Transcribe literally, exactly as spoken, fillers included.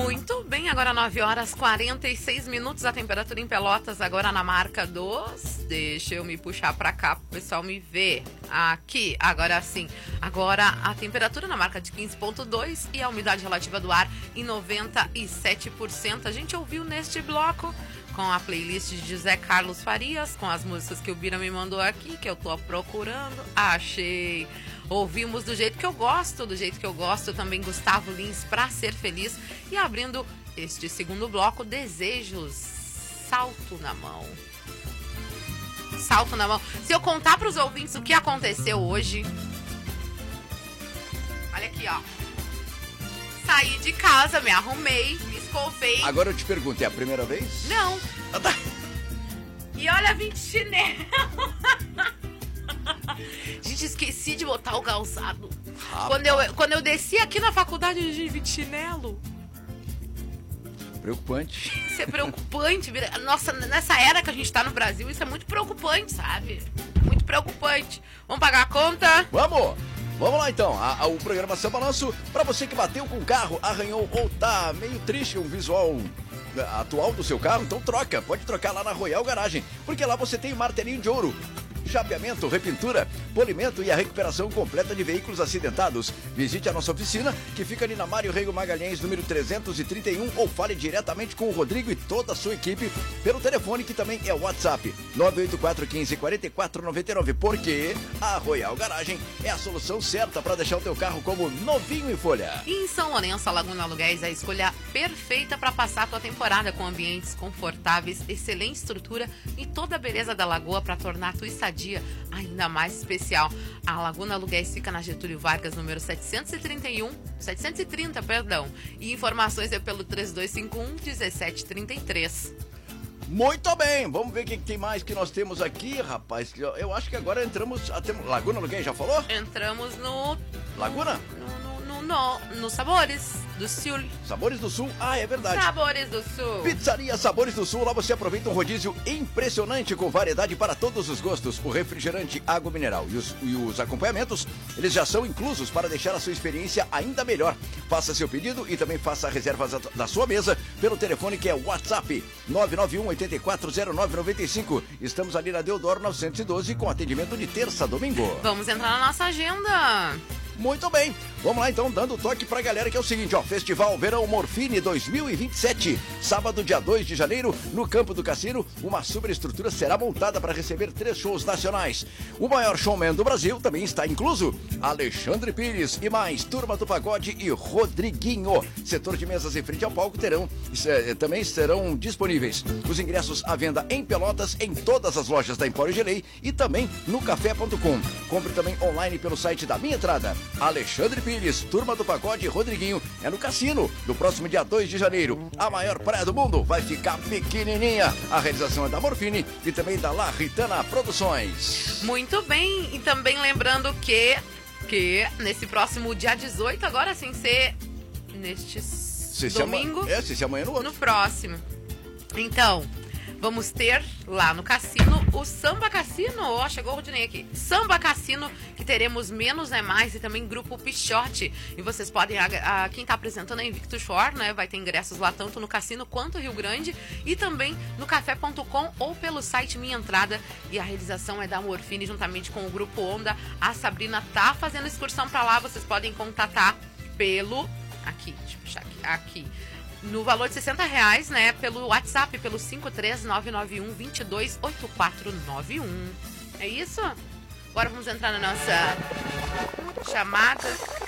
Muito bem, agora nove horas e quarenta e seis minutos, a temperatura em Pelotas agora na marca dos... Deixa eu me puxar pra cá pro pessoal me ver. Aqui, agora sim. Agora a temperatura na marca de quinze ponto dois e a umidade relativa do ar em noventa e sete por cento. A gente ouviu neste bloco com a playlist de José Carlos Farias, com as músicas que o Bira me mandou aqui, que eu tô procurando. Achei... Ouvimos do jeito que eu gosto, do jeito que eu gosto também Gustavo Lins, Pra Ser Feliz. E abrindo este segundo bloco, Desejos, Salto na Mão. Salto na Mão. Se eu contar para os ouvintes o que aconteceu hoje... Olha aqui, ó. Saí de casa, me arrumei, me escovei. Agora eu te pergunto, é a primeira vez? Não. Ah, tá. E olha, vim de chinelo. Gente, esqueci de botar o calçado. Quando eu, quando eu desci aqui na faculdade, eu vim de chinelo. Preocupante. Isso é preocupante. Nossa, nessa era que a gente tá no Brasil, isso é muito preocupante, sabe? Muito preocupante. Vamos pagar a conta? Vamos! Vamos lá então, a, a, o programa Seu Balanço, pra você que bateu com o carro, arranhou ou tá meio triste, um visual atual do seu carro, então troca, pode trocar lá na Royal Garagem, porque lá você tem martelinho de ouro, chapeamento, repintura, polimento e a recuperação completa de veículos acidentados. Visite a nossa oficina, que fica ali na Mário Rego Magalhães, número trezentos e trinta e um, ou fale diretamente com o Rodrigo e toda a sua equipe pelo telefone, que também é o WhatsApp, nove oito quatro um cinco, quatro quatro nove nove, porque a Royal Garagem é a solução certa para deixar o teu carro como novinho em folha. E em São Lourenço, a Laguna Aluguéis é a escolha perfeita para passar a tua temporada, com ambientes confortáveis, excelente estrutura e toda a beleza da lagoa para tornar a tua estadia ainda mais especial. A Laguna Aluguéis fica na Getúlio Vargas, número setecentos e trinta e um, setecentos e trinta, perdão. E informações é pelo três dois cinco um, um sete três três. Muito bem, vamos ver o que, que tem mais que nós temos aqui, rapaz. Eu acho que agora entramos... Até, Laguna Aluguéis, já falou? Entramos no... Laguna? No, no, no, no, no Sabores do Sul. Sabores do Sul? Ah, é verdade. Sabores do Sul. Pizzaria Sabores do Sul, lá você aproveita um rodízio impressionante com variedade para todos os gostos. O refrigerante, água mineral e os, e os acompanhamentos, eles já são inclusos para deixar a sua experiência ainda melhor. Faça seu pedido e também faça a reserva da sua mesa pelo telefone que é o WhatsApp nove nove um, oito quatro zero nove nove cinco. Estamos ali na Deodoro novecentos e doze com atendimento de terça a domingo. Vamos entrar na nossa agenda. Muito bem, vamos lá então, dando toque pra galera, que é o seguinte, ó, Festival Verão Morfine dois mil e vinte e sete, sábado dia dois de janeiro, no Campo do Cassino, uma superestrutura será montada para receber três shows nacionais. O maior showman do Brasil também está incluso, Alexandre Pires, e mais Turma do Pagode e Rodriguinho. Setor de mesas em frente ao palco terão, eh, também serão disponíveis os ingressos à venda em Pelotas, em todas as lojas da Empório Gelei e também no café ponto com. Compre também online pelo site da Minha Entrada. Alexandre Pires, Turma do Pagode e Rodriguinho é no Cassino, no próximo dia dois de janeiro. A maior praia do mundo vai ficar pequenininha. A realização é da Morfine e também da La Ritana Produções. Muito bem, e também lembrando que, que nesse próximo dia dezoito, agora sem ser neste se domingo, se ama... é, se, se amanhã no outro. No próximo. Então, vamos ter lá no Cassino o Samba Cassino. Ó, oh, chegou o Rodinei aqui. Samba Cassino, que teremos Menos é Mais e também Grupo Pichote. E vocês podem, a, a, quem está apresentando é Invictus Shore, né? Vai ter ingressos lá tanto no Cassino quanto Rio Grande e também no café ponto com ou pelo site Minha Entrada. E a realização é da Morfine juntamente com o Grupo Onda. A Sabrina tá fazendo excursão para lá. Vocês podem contatar pelo... Aqui, deixa eu puxar aqui. Aqui. No valor de sessenta reais, né? Pelo WhatsApp, pelo cinco três nove nove um, dois dois oito quatro nove um. É isso? Agora vamos entrar na nossa chamada.